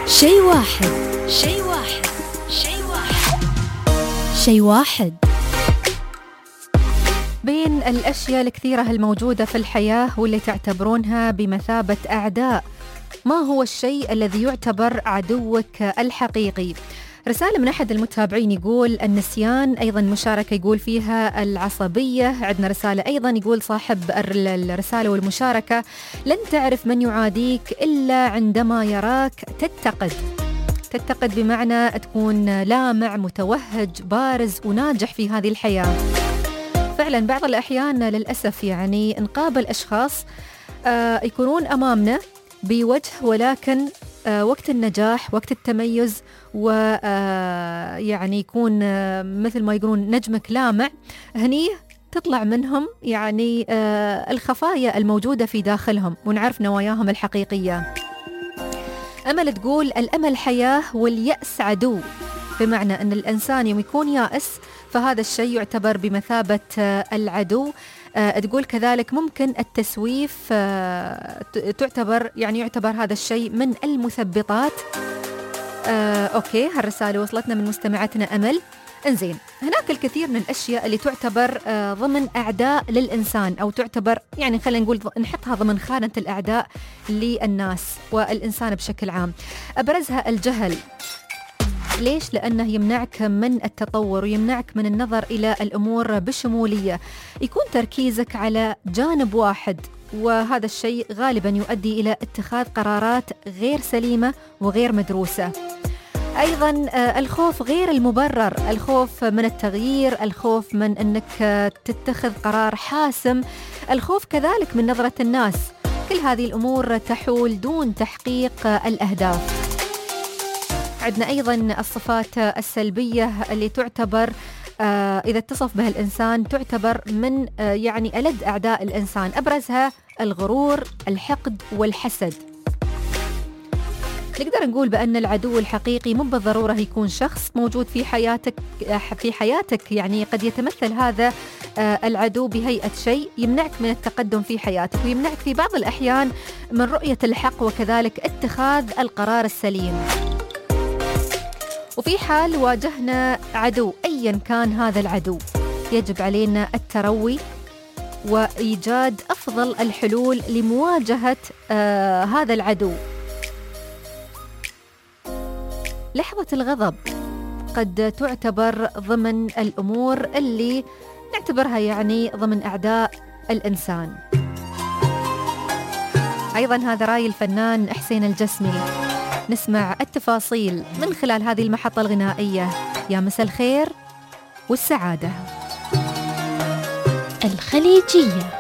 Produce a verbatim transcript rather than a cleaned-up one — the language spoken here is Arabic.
شيء واحد شيء واحد شيء واحد شيء واحد بين الأشياء الكثيرة الموجودة في الحياة واللي تعتبرونها بمثابة أعداء، ما هو الشيء الذي يعتبر عدوك الحقيقي؟ رسالة من أحد المتابعين يقول النسيان، أيضا مشاركة يقول فيها العصبية. عندنا رسالة أيضا يقول صاحب الرسالة والمشاركة: لن تعرف من يعاديك إلا عندما يراك تتقد. تتقد بمعنى تكون لامع متوهج بارز وناجح في هذه الحياة. فعلا بعض الأحيان للأسف يعني نقابل أشخاص آه يكونون أمامنا بوجه، ولكن آه وقت النجاح وقت التميز ويعني يكون آه مثل ما يقولون نجمك لامع، هني تطلع منهم يعني آه الخفايا الموجودة في داخلهم ونعرف نواياهم الحقيقية. أمل تقول الأمل حياة واليأس عدو، بمعنى أن الإنسان يوم يكون يائس فهذا الشيء يعتبر بمثابة العدو. أه تقول كذلك ممكن التسويف أه تعتبر يعني يعتبر هذا الشيء من المثبطات. أه أوكي، هالرسالة وصلتنا من مستمعتنا أمل. انزين، هناك الكثير من الأشياء اللي تعتبر أه ضمن أعداء للإنسان، أو تعتبر يعني خلينا نقول نحطها ضمن خانة الأعداء للناس والإنسان بشكل عام. أبرزها الجهل. ليش؟ لأنه يمنعك من التطور ويمنعك من النظر إلى الأمور بشمولية، يكون تركيزك على جانب واحد، وهذا الشيء غالبا يؤدي إلى اتخاذ قرارات غير سليمة وغير مدروسة. أيضا الخوف غير المبرر، الخوف من التغيير، الخوف من أنك تتخذ قرار حاسم، الخوف كذلك من نظرة الناس. كل هذه الأمور تحول دون تحقيق الأهداف. عندنا أيضا الصفات السلبية اللي تعتبر آه إذا اتصف بها الإنسان تعتبر من آه يعني ألد أعداء الإنسان. أبرزها الغرور، الحقد والحسد. نقدر نقول بأن العدو الحقيقي مو بالضرورة يكون شخص موجود في حياتك في حياتك يعني قد يتمثل هذا آه العدو بهيئة شيء يمنعك من التقدم في حياتك، ويمنعك في بعض الأحيان من رؤية الحق وكذلك اتخاذ القرار السليم. وفي حال واجهنا عدو أيا كان هذا العدو، يجب علينا التروي وإيجاد أفضل الحلول لمواجهة آه هذا العدو. لحظة الغضب قد تعتبر ضمن الأمور اللي نعتبرها يعني ضمن أعداء الإنسان. أيضا هذا رأي الفنان حسين الجسمي. نسمع التفاصيل من خلال هذه المحطة الغنائية. يا مساء الخير والسعادة. الخليجية.